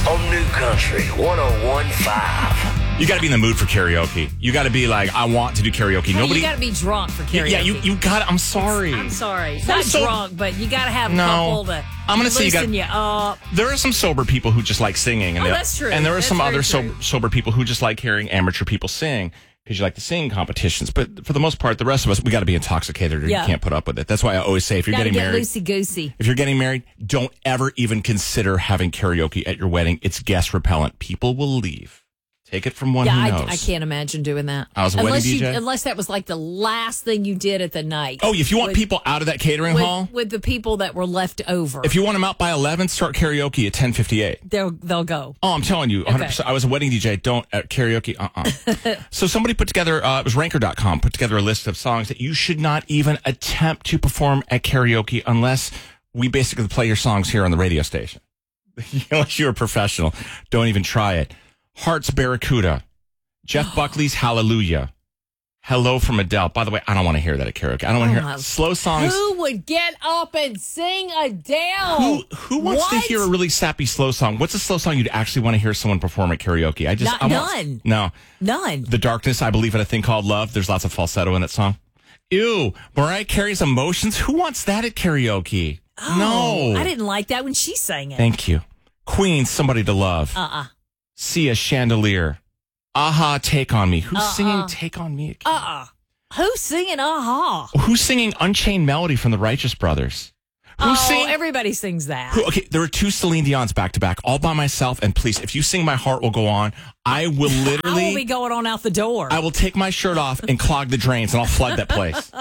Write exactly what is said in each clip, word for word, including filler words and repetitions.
on New Country one oh one point five. You got to be in the mood for karaoke. You got to be like, I want to do karaoke. Hey, Nobody. You got to be drunk for karaoke. Yeah, you you got. I'm sorry. I'm sorry. I'm Not so- drunk, but you got to have a No. couple to I'm gonna say you loosen got- you up. There are some sober people who just like singing, and Oh, they- that's true. And there are That's some very other true. sober, sober people who just like hearing amateur people sing because you like the singing competitions. But for the most part, the rest of us, we got to be intoxicated, or Yeah. you can't put up with it. That's why I always say, if you're Got to getting get married, loosey goosey. if you're getting married, don't ever even consider having karaoke at your wedding. It's guest repellent. People will leave. Take it from one Yeah, who I, knows. I can't imagine doing that. I was a wedding unless D you, J. Unless that was like the last thing you did at the night. Oh, if you want With- people out of that catering with, hall, with the people that were left over, if you want them out by eleven, start karaoke at ten fifty-eight. they'll they'll go. Oh, I'm telling you, one hundred percent. I was a wedding D J. Don't uh, karaoke. Uh-uh. So somebody put together, uh, it was ranker dot com, put together a list of songs that you should not even attempt to perform at karaoke unless we basically play your songs here on the radio station. Unless you're a professional. Don't even try it. Heart's Barracuda. Jeff Buckley's Hallelujah. Hello from Adele. By the way, I don't want to hear that at karaoke. I don't want to Oh, hear my- slow songs. Who would get up and sing Adele? Who who wants What? to hear a really sappy slow song? What's a slow song you'd actually want to hear someone perform at karaoke? I just Not- I want, none. No. None. The Darkness, I Believe in a Thing Called Love. There's lots of falsetto in that song. Ew. Mariah Carey's Emotions. Who wants that at karaoke? Oh, no. I didn't like that when she sang it. Thank you. Queen, Somebody to Love. Uh-uh. Sia, Chandelier. Aha, Take on Me. Who's Uh-uh. singing Take on Me? Uh-uh. Who's singing Aha? Who's singing Unchained Melody from the Righteous Brothers? Who's Oh, singing? everybody sings that. Who, okay, there are two Celine Dion's back to back, all by myself. And please, if you sing My Heart Will Go On, I will literally. I will be going on out the door. I will take my shirt off and clog the drains, and I'll flood that place.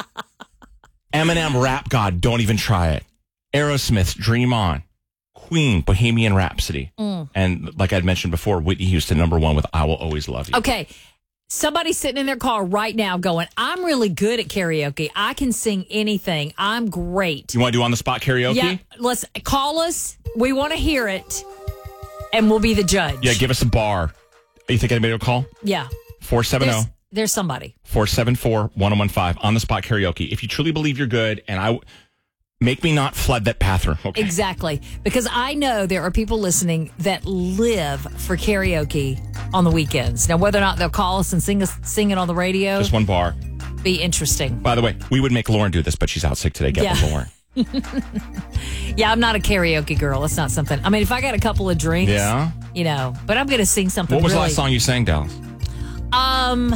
Eminem, Rap God, Don't Even Try It. Aerosmith's Dream On. Queen, Bohemian Rhapsody. Mm. And like I'd mentioned before, Whitney Houston, number one with I Will Always Love You. Okay. Somebody's sitting in their car right now going, I'm really good at karaoke. I can sing anything. I'm great. You want to do on the spot karaoke? Yeah, let's call us. We want to hear it, and we'll be the judge. Yeah, give us a bar. You think anybody will call? Yeah. four seven zero, There's, there's somebody. four seven four, one oh one five on the spot karaoke. If you truly believe you're good, and I make me not flood that bathroom. Okay. Exactly. Because I know there are people listening that live for karaoke on the weekends. Now, whether or not they'll call us and sing us sing it on the radio, Just one bar. be interesting. By the way, we would make Lauren do this, but she's out sick today. Get Yeah. with Lauren. Yeah, I'm not a karaoke girl. It's not something. I mean, if I got a couple of drinks, Yeah. you know, but I'm going to sing something. What was really, the last song you sang, Dallas? Um.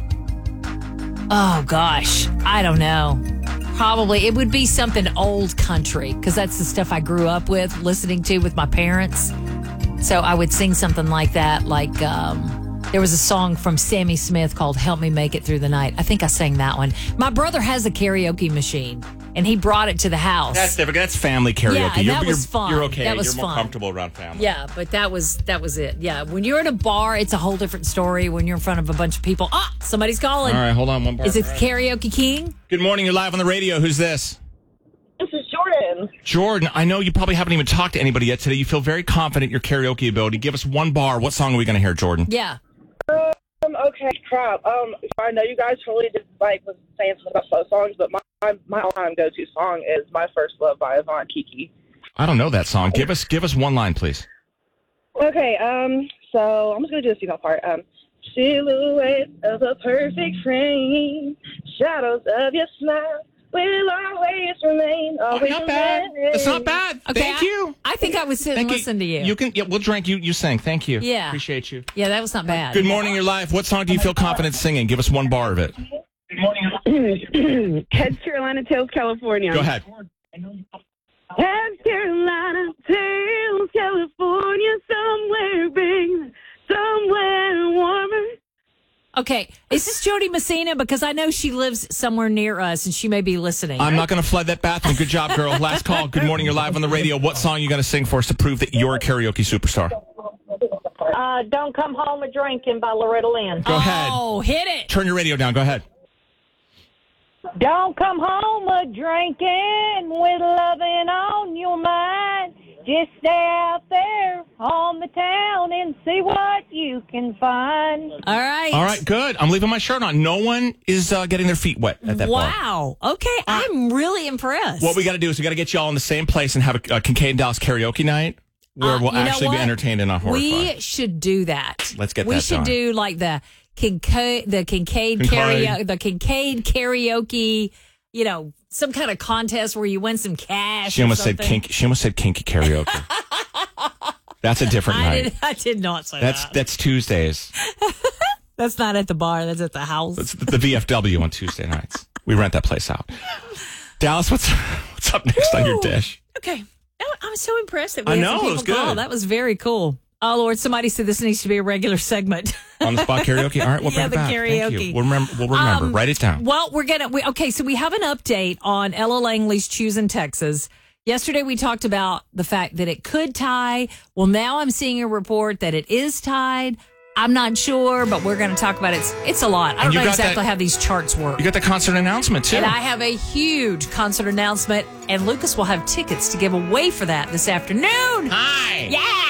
Oh gosh, I don't know. Probably it would be something old country because that's the stuff I grew up with, listening to with my parents. So I would sing something like that. Like um, there was a song from Sammy Smith called "Help Me Make It Through the Night." I think I sang that one. My brother has a karaoke machine, and he brought it to the house. That's different. That's family karaoke. Yeah, and you're, that was you're, fun. You're okay. That was you're more fun. comfortable around family. Yeah, but that was that was it. Yeah, when you're at a bar, it's a whole different story. When you're in front of a bunch of people, ah, somebody's calling. All right, hold on one bar. Is it All right. Karaoke King? Good morning. You're live on the radio. Who's this? This is Jordan. Jordan, I know you probably haven't even talked to anybody yet today. You feel very confident in your karaoke ability. Give us one bar. What song are we going to hear, Jordan? Yeah. Um, okay, crap. Um, I know you guys totally did, like, was saying something about slow songs, but my my, my all-time go-to song is "My First Love" by Yvonne Kiki. I don't know that song. Give us give us one line, please. Okay, um, so I'm just gonna do the female part. Um, silhouette of a perfect frame, shadows of your smile will always remain. Always not bad. remain. It's not bad. Okay. Thank I, you. I think I would sit Thank and listen to you. You can. Yeah, we'll drink. You you sang. Thank you. Yeah. Appreciate you. Yeah, that was not bad. Good morning. You're live. What song do you feel confident singing? Give us one bar of it. Head Carolina Tales, California. Go ahead. Head Carolina Tales, California, somewhere big, somewhere warmer. Okay, is this Jody Messina? Because I know she lives somewhere near us and she may be listening. I'm not going to flood that bathroom. Good job, girl. Last call. Good morning. You're live on the radio. What song you going to sing for us to prove that you're a karaoke superstar? Uh, Don't Come Home a Drinking by Loretta Lynn. Go ahead. Oh, hit it. Turn your radio down. Go ahead. Don't come home a drinking with loving on your mind. Just stay out there on the town and see what you can find. All right. All right, good. I'm leaving my shirt on. No one is uh, getting their feet wet at that bar. Wow. Okay, I'm really impressed. What we got to do is we got to get you all in the same place and have a, a Kincaid and Dallas karaoke night. where Uh, we'll you know actually be what? entertained and not horrified. We should do that. Let's get we that should done. do like the Kincaid, the Kincaid Kincaid. karaoke, the Kincaid karaoke. You know, some kind of contest where you win some cash. She or almost said something. kinky. She almost said kinky karaoke. That's a different I night. did, I did not say That's that. that's Tuesdays. That's not at the bar. That's at the house. That's the V F W on Tuesday nights. We rent that place out. Dallas, what's what's up next on your dish? Okay. I- I'm so impressed that we I had know, some it was people call. good. That was very cool. Oh, Lord, somebody said this needs to be a regular segment. On the spot karaoke. All right, we'll Yeah, bring it the back. Thank you. karaoke. We'll remember. We'll remember. Um, Write it down. Well, we're going to, we, okay, so we have an update on Ella Langley's Choosing Texas. Yesterday, we talked about the fact that it could tie. Well, now I'm seeing a report that it is tied. I'm not sure, but we're going to talk about it. It's, it's a lot. I And don't you know got exactly that- how these charts work. You got the concert announcement too. And I have a huge concert announcement, and Lucas will have tickets to give away for that this afternoon. Hi. Yeah.